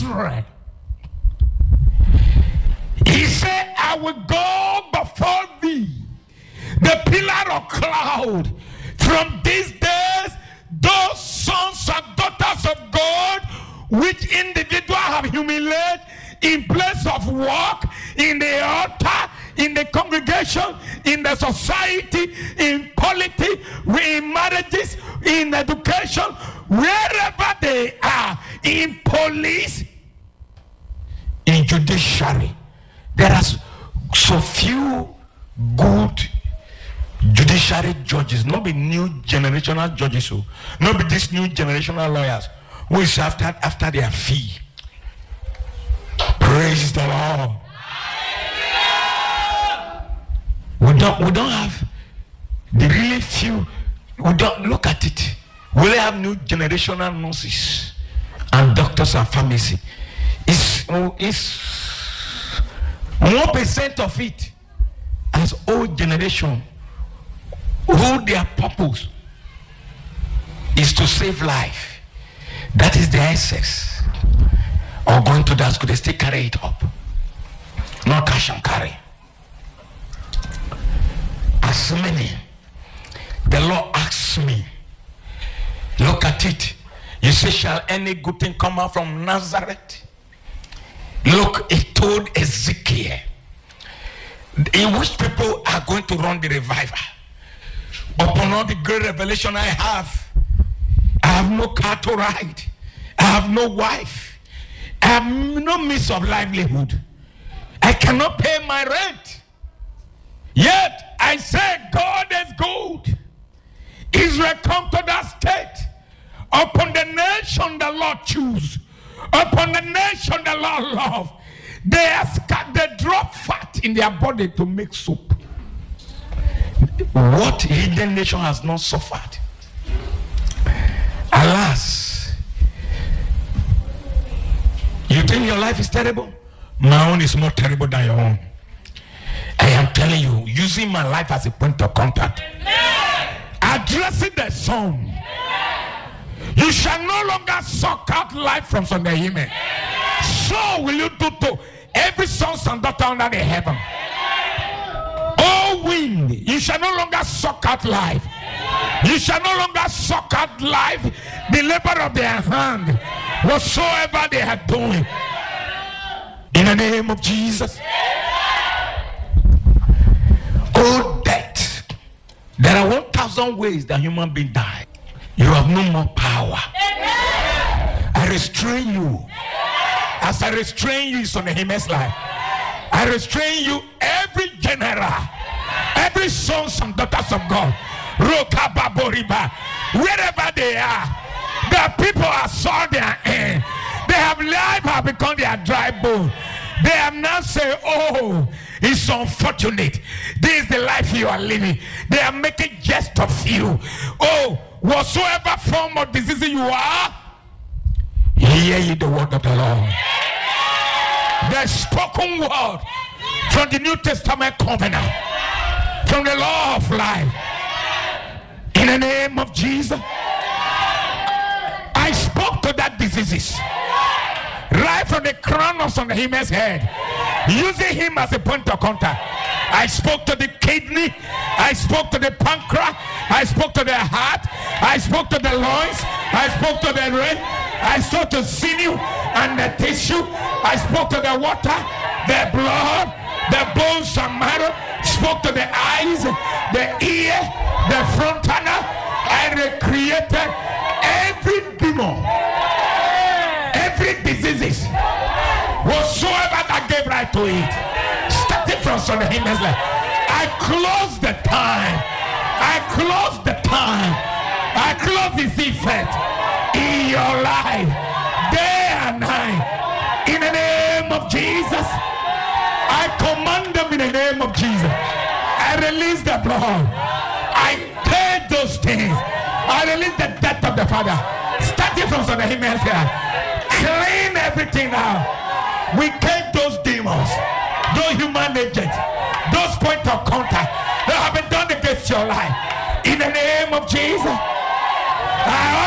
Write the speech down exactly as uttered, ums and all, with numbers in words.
Israel. He said, I will go before thee, the pillar of cloud. From these days, those sons and daughters of God, which individual have humiliated in place of work, in the altar, in the congregation, in the society, in politics, in marriages, in education, wherever they are, in police, in judiciary. There are so few good judiciary judges, not be new generational judges, who not be these new generational lawyers who is after after their fee. Praise the Lord. We don't we don't have the really few. We don't look at it. We only have new generational nurses and doctors and pharmacy. It's it's one percent of it as old generation who their purpose is to save life. That is the essence. Or going to that school, they still carry it up. Not cash and carry. As many, the Lord asks me, look at it. You say, shall any good thing come out from Nazareth? Look, it told Ezekiel, in which people are going to run the revival. Upon all the great revelation I have, I have no car to ride. I have no wife. I have no means of livelihood. I cannot pay my rent. Yet I say God is good. Israel come to that state. Upon the nation the Lord choose. Upon the nation the Lord love. They, are, they drop fat in their body to make soup. What hidden nation has not suffered? Alas, you think your life is terrible? My own is more terrible than your own. I am telling you, using my life as a point of contact, addressing the song. You shall no longer suck out life from Sunday Amen. So will you do to every son and daughter under the heaven. Oh wind, you shall no longer suck out life. You shall no longer suck out life, the labor of their hand, whatsoever they are doing. In the name of Jesus. Oh death, there are one thousand ways that human being die. You have no more power. I restrain you. As I restrain you, it's on the Himmel's life. I restrain you, every general, every sons and daughters of God, wherever they are, the people are saw their end. They have life have become their dry bone. They have now said, oh, it's unfortunate. This is the life you are living. They are making jest of you. Oh, whatsoever form of disease you are, hear ye the word of the Lord. The spoken word from the New Testament covenant, from the law of life. In the name of Jesus, I spoke to that diseases right from the crown of Son Himmel's head, using him as a point of contact. I spoke to the kidney, I spoke to the pancreas, I spoke to the heart, I spoke to the lungs, I spoke to the brain, I spoke to sinew and the tissue, I spoke to the water, the blood, the bones and marrow, spoke to the eyes, the ear, the front tunnel, and recreated every demon, every disease, whatsoever that gave right to it, starting from Son of Himmel's life. I close the time, I close the time, I close this effect in your life, day and night, in the name of Jesus. I command them in the name of Jesus. I release the blood. I pay those things. I release the death of the Father. Starting from Son of Himmel's here. Clean everything out. We take those demons, those human agents, those point of contact that have been done against your life. In the name of Jesus. I